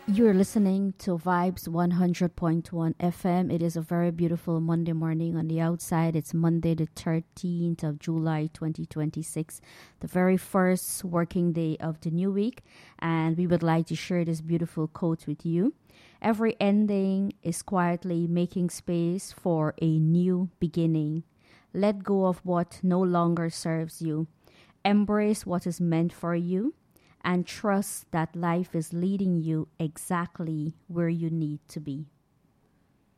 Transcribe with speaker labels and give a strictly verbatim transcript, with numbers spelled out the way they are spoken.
Speaker 1: You're listening to Vibes one hundred point one F M. It is a very beautiful Monday morning on the outside. It's Monday, the thirteenth of July, twenty twenty-six, the very first working day of the new week. And we would like to share this beautiful quote with you. Every ending is quietly making space for a new beginning. Let go of what no longer serves you. Embrace what is meant for you. And trust that life is leading you exactly where you need to be.